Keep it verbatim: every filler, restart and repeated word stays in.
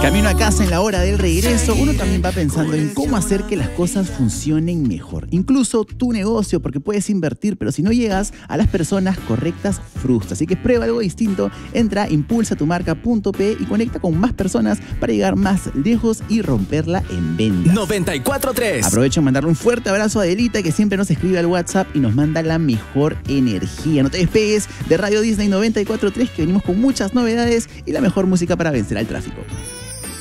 Camino a casa en la hora del regreso, uno también va pensando en cómo hacer que las cosas funcionen mejor. Incluso tu negocio, porque puedes invertir, pero si no llegas a las personas correctas, frustra. Así que prueba algo distinto, entra a impulsa tu marca punto pe y conecta con más personas para llegar más lejos y romperla en ventas. noventa y cuatro tres. Aprovecho en mandarle un fuerte abrazo a Adelita, que siempre nos escribe al WhatsApp y nos manda la mejor energía. No te despegues de Radio Disney noventa y cuatro tres, que venimos con muchas novedades y la mejor música para vencer al tráfico.